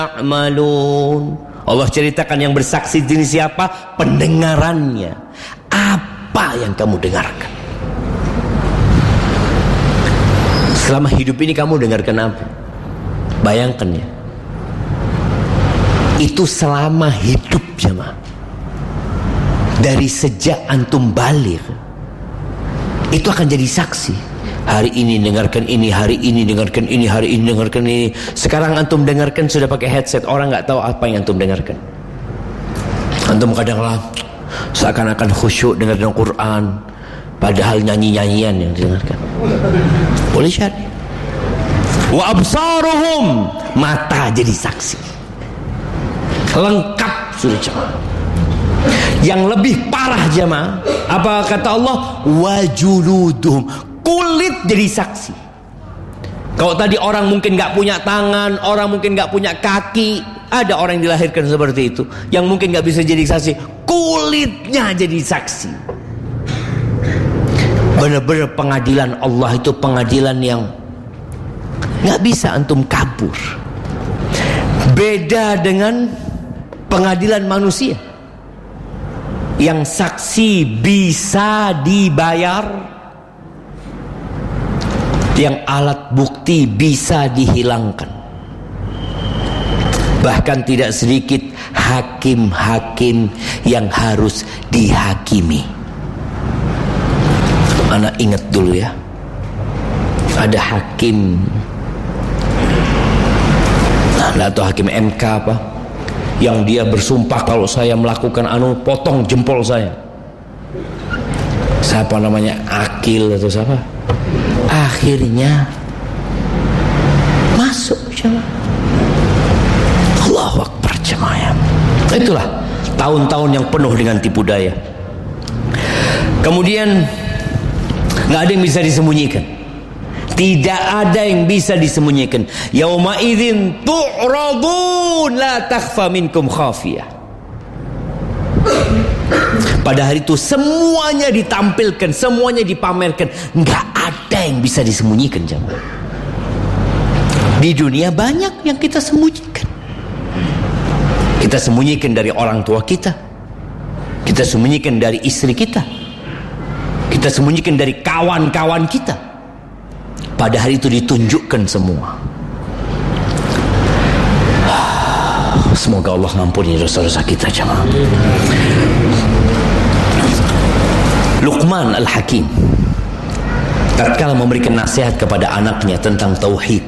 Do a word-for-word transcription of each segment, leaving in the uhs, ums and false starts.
ya'malun. Allah ceritakan yang bersaksi jenis siapa? Pendengarannya. Apa yang kamu dengarkan? Selama hidup ini kamu dengarkan apa? Bayangkan ya. Itu selama hidup jemaah. Dari sejak antum balik, itu akan jadi saksi. Hari ini dengarkan ini, hari ini dengarkan ini, hari ini dengarkan ini. Sekarang antum dengarkan sudah pakai headset, orang nggak tahu apa yang antum dengarkan. Antum kadang-kadang seakan-akan khusyuk dengar Al-Quran, padahal nyanyi-nyanyian yang didengarkan. Boleh syari. Wa absaruhum, mata jadi saksi. Lengkap sudah jemaah. Yang lebih parah jemaah, apa kata Allah? Wajuluduhum, kulit jadi saksi. Kalau tadi orang mungkin gak punya tangan, orang mungkin gak punya kaki, ada orang yang dilahirkan seperti itu, yang mungkin gak bisa jadi saksi, kulitnya jadi saksi. Benar-benar pengadilan Allah itu pengadilan yang gak bisa antum kabur. Beda dengan pengadilan manusia, yang saksi bisa dibayar, yang alat bukti bisa dihilangkan. Bahkan tidak sedikit hakim-hakim yang harus dihakimi. Anak ingat dulu ya, ada hakim, nah, atau hakim M K apa, yang dia bersumpah kalau saya melakukan anu potong jempol saya. Siapa namanya, Akil atau siapa? Akhirnya masuk jemaah. Allahu Akbar jemaah. Itulah tahun-tahun yang penuh dengan tipu daya. Kemudian nggak ada yang bisa disembunyikan. Tidak ada yang bisa disembunyikan. Yauma idzin tu'radun la takhfa minkum khafiyah. Pada hari itu semuanya ditampilkan, semuanya dipamerkan, nggak ada yang bisa disembunyikan jemaah. Di dunia banyak yang kita sembunyikan. Kita sembunyikan dari orang tua kita, kita sembunyikan dari istri kita, kita sembunyikan dari kawan-kawan kita. Pada hari itu ditunjukkan semua. Semoga Allah ngampuni dosa-dosa kita jemaah. Luqman Al-Hakim tatkala memberikan nasihat kepada anaknya tentang tauhid,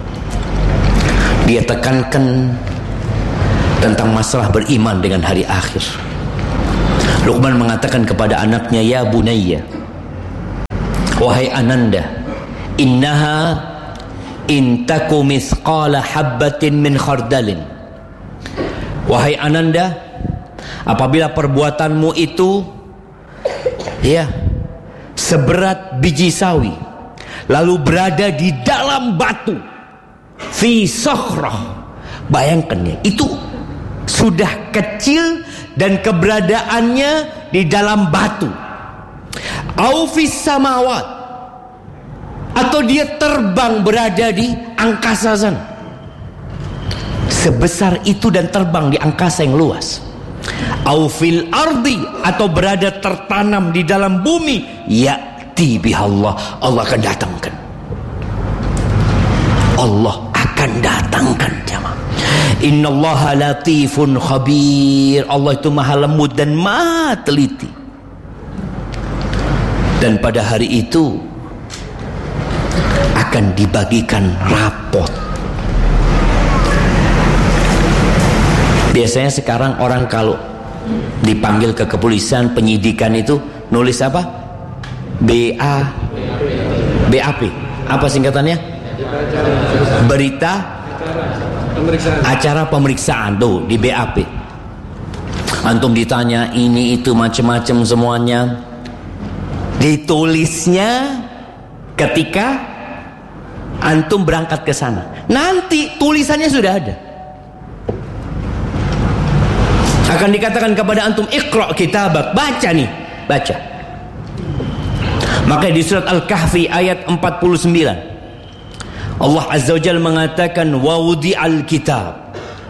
dia tekankan tentang masalah beriman dengan hari akhir. Luqman mengatakan kepada anaknya, ya bunayya, wahai ananda, innaha intaku mithqala habbatin min khardalin. Wahai ananda, apabila perbuatanmu itu ya seberat biji sawi, lalu berada di dalam batu, fi sakhrah, bayangkan ya, itu sudah kecil dan keberadaannya di dalam batu, au fis samawat, atau dia terbang berada di angkasa sana, sebesar itu dan terbang di angkasa yang luas, au fil ardi, atau berada tertanam di dalam bumi, ya'ti bihallah, Allah akan datangkan. Allah akan datangkan jemaah. Innallaha latifun khabir, Allah itu maha lembut dan maha teliti. Dan pada hari itu akan dibagikan rapot. Biasanya sekarang orang kalau dipanggil ke kepolisian, penyidikan itu nulis apa? B A B A P. Apa singkatannya? Berita pemeriksaan. Acara pemeriksaan tuh di B A P. Antum ditanya ini itu macam-macam semuanya. Ditulisnya ketika antum berangkat ke sana. Nanti tulisannya sudah ada. Akan dikatakan kepada antum, iqra kitabak, baca nih, baca. Maka di surat Al-Kahfi ayat empat puluh sembilan Allah Azza wa Jalla mengatakan, wa wudi'al kitab,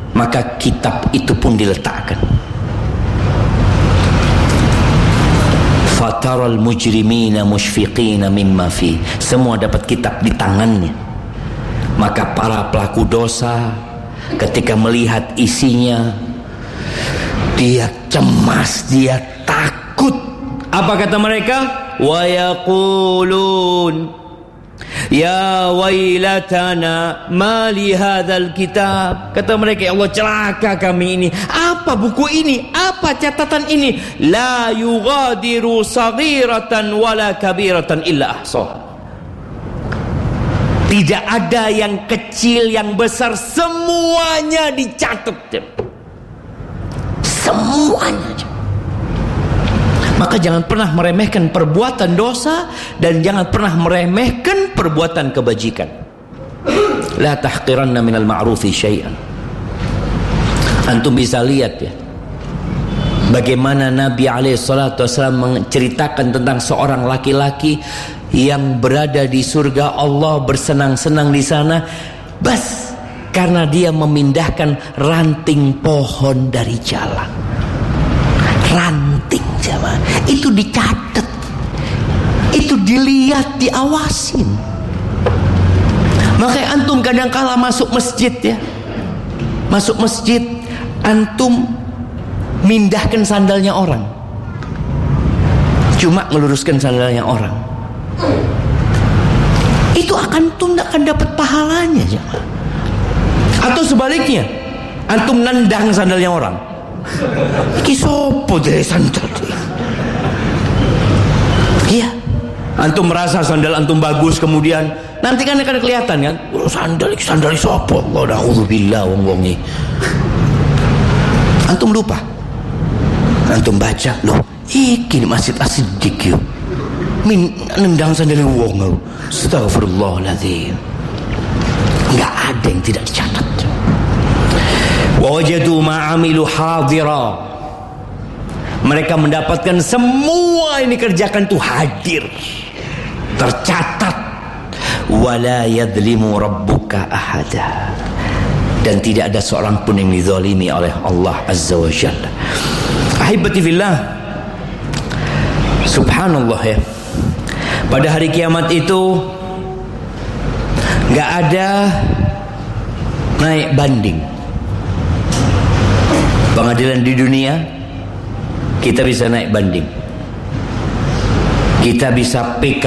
maka kitab itu pun diletakkan. Fataral mujrimina musyfiqina mimma fi. Semua dapat kitab di tangannya. Maka para pelaku dosa ketika melihat isinya, dia cemas, dia takut. Apa kata mereka? Wa yaqulun ya wailatana ma li hadzal kitab. Kata mereka, ya Allah, celaka kami ini. Apa buku ini? Apa catatan ini? La yughadiru saghiratan wala kabiratan illa ahsaha. Tidak ada yang kecil, yang besar, semuanya dicatat. Semuanya. Maka jangan pernah meremehkan perbuatan dosa dan jangan pernah meremehkan perbuatan kebajikan. La tahqiranna minal ma'rufi syai'an. Antum bisa lihat ya, bagaimana Nabi alaihi salatu wasallam menceritakan tentang seorang laki-laki yang berada di surga Allah, bersenang-senang di sana, bas karena dia memindahkan ranting pohon dari jalan. Ranting sama itu dicatat, itu dilihat, diawasin. Makanya antum kadang kala masuk masjid ya, masuk masjid antum mindahkan sandalnya orang, cuma ngeluruskan sandalnya orang, itu akan antum akan dapat pahalanya ya. Atau sebaliknya, antum nendang sandalnya orang, iki sopo dari sandal. Iya, antum merasa sandal antum bagus, kemudian nanti kan akan kelihatan kan, oh, sandal iki sandal sopo, Allah naudzubillah wong wongi. Antum lupa, antum baca, loh iki Masjid As-Siddiq yo min nendang sandal wong. Astagfirullahaladzim. Enggak ada yang tidak dicatat. Wa wajadu ma amilu hadira. Mereka mendapatkan semua ini kerjakan itu hadir, tercatat. Wala yadlimu rabbuka ahada. Dan tidak ada seorang pun yang dizalimi oleh Allah Azza wa Jalla. Ahibati fillah, subhanallah ya, pada hari kiamat itu gak ada naik banding. Pengadilan di dunia kita bisa naik banding, kita bisa P K,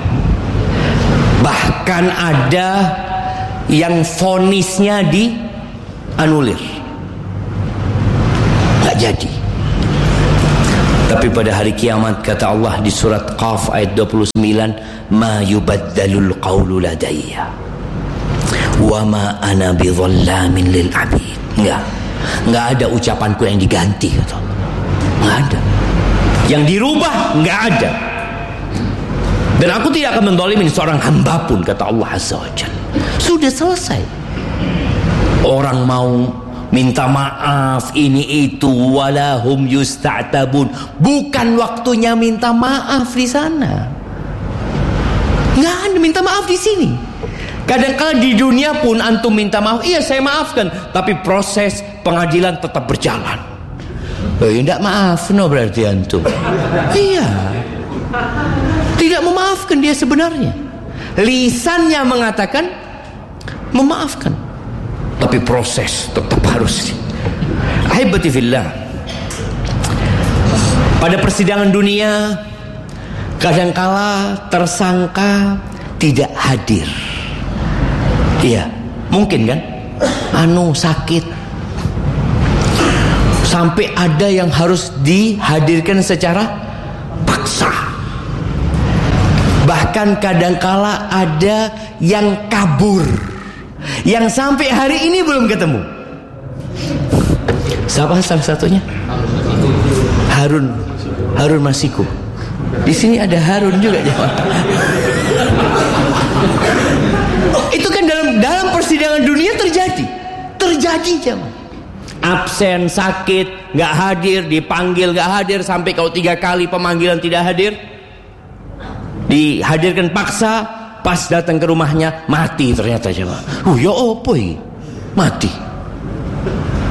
bahkan ada yang vonisnya dianulir, nggak jadi. Tapi pada hari kiamat kata Allah di surat Qaf ayat dua puluh sembilan, ma yubaddalul qawlu ladayya wa ma ana bidhallamin lil abid. Enggak, enggak ada ucapanku yang diganti kata Allah. Enggak ada. Yang dirubah enggak ada. Dan aku tidak akan mendolimin seorang hamba pun kata Allah Azza wa Jalla. Sudah selesai. Orang mau minta maaf ini itu walahum yusta'tabun, bukan waktunya minta maaf di sana. Enggak ada minta maaf di sini. Kadang-kadang di dunia pun antum minta maaf, iya saya maafkan, tapi proses pengadilan tetap berjalan. Oh, ya enggak maaf, no berarti antum. Iya. Tidak memaafkan dia sebenarnya. Lisannya mengatakan memaafkan, tapi proses tetap harus. Ahibati fillah, pada persidangan dunia kadangkala tersangka tidak hadir. Iya, mungkin kan? Anu sakit, sampai ada yang harus dihadirkan secara paksa. Bahkan kadangkala ada yang kabur, yang sampai hari ini belum ketemu. Siapa salah satunya? Harun, Harun Masiku. Di sini ada Harun juga jemaah. Itu kan dalam dalam persidangan dunia terjadi, terjadi jemaah. Absen, sakit, nggak hadir, dipanggil nggak hadir, sampai kalau tiga kali pemanggilan tidak hadir, dihadirkan paksa, pas datang ke rumahnya mati ternyata jemaah. Oh ya opo iki? Mati.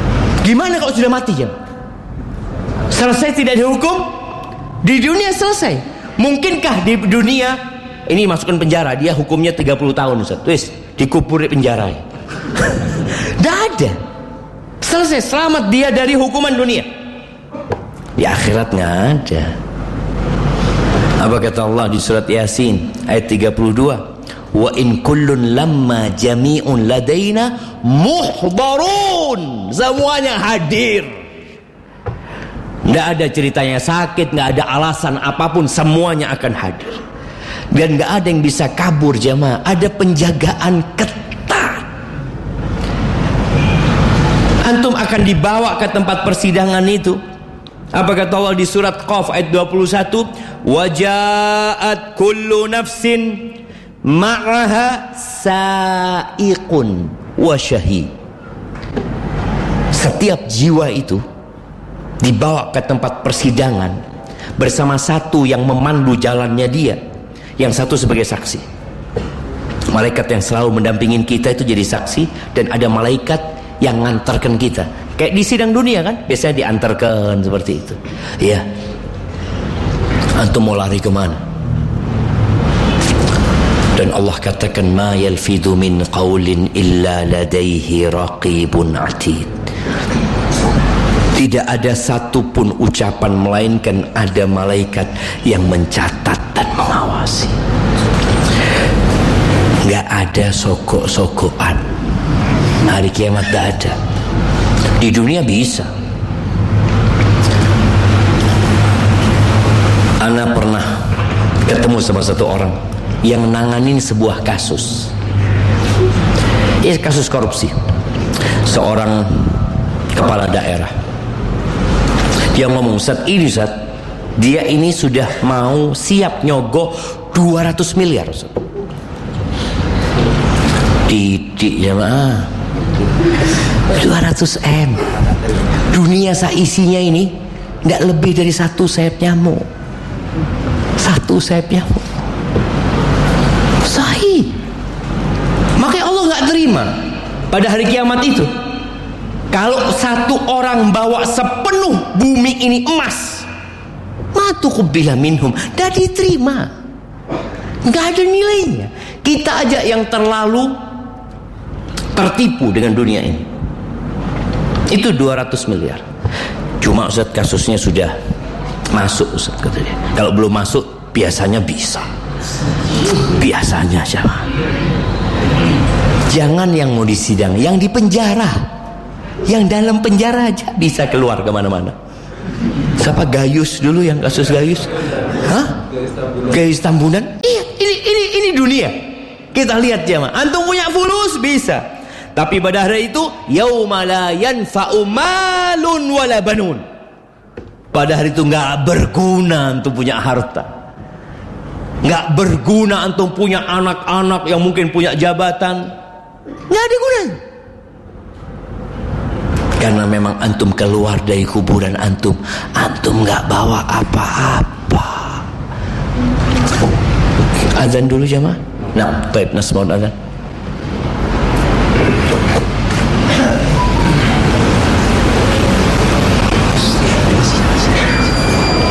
Gimana kalau sudah mati jam? Selesai tidak dihukum? Di dunia selesai. Mungkinkah di dunia ini masukkan penjara, dia hukumnya tiga puluh tahun Ustaz. Wis, dikubur di penjara. Tidak ada. Selesai, selamat dia dari hukuman dunia. Di akhirat nggak ada. Apa kata Allah di surat Yasin ayat tiga puluh dua? Wa in kullun lamma jami'un ladaina muhdarun. Semuanya hadir. Nggak ada ceritanya sakit, nggak ada alasan apapun, semuanya akan hadir. Dan nggak ada yang bisa kabur jamaah. Ada penjagaan ketat. Antum akan dibawa ke tempat persidangan itu. Apa kata Allah di surat Qaf ayat dua puluh satu? Waja'at kullu nafsin ma'aha sa'iqun wa syahid. Setiap jiwa itu dibawa ke tempat persidangan bersama satu yang memandu jalannya dia, yang satu sebagai saksi. Malaikat yang selalu mendampingin kita itu jadi saksi, dan ada malaikat yang ngantarkan kita. Kayak di sidang dunia kan, biasanya diantarkan seperti itu. Iya. Antum mau lari kemana? Dan Allah katakan ma yalfidhu min qawlin illa ladaihi raqibun atid. Tidak ada satupun ucapan melainkan ada malaikat yang mencatat dan mengawasi. Gak ada sogok-sogokan. Hari kiamat gak ada. Di dunia bisa. Ana pernah ketemu sama satu orang yang nanganin sebuah kasus. Ini kasus korupsi. Seorang kepala daerah. Dia ngomong, Ustaz, ini Ustaz, dia ini sudah mau siap nyogok dua ratus miliar Ustaz. Didik jamaah, dua ratus M. Dunia seisinya ini gak lebih dari satu sayap nyamuk. Satu sayap nyamuk. Sahih. Makanya Allah gak terima pada hari kiamat itu kalau satu orang bawa sepenuh bumi ini emas, matuqubila minhum, gak diterima, gak ada nilainya. Kita aja yang terlalu tertipu dengan dunia ini. Itu dua ratus miliar. Cuma Ustaz kasusnya sudah masuk Ustaz, kata dia. Kalau belum masuk biasanya bisa. Biasanya siapa? Jangan yang mau disidang, yang di penjara. Yang dalam penjara aja bisa keluar kemana-mana. Siapa Gayus dulu yang kasus Gayus? Hah? Gayus Tambunan? Iya, ini ini ini dunia. Kita lihat jemaah. Antum punya fulus bisa. Tapi pada hari itu yauma la yanfa'u malun wala banun. Pada hari itu enggak berguna antum punya harta. Enggak berguna antum punya anak-anak yang mungkin punya jabatan. Enggak ada gunanya. Karena memang antum keluar dari kuburan antum, antum enggak bawa apa-apa. Azan dulu jemaah. Nah, baik, nasmaul azan.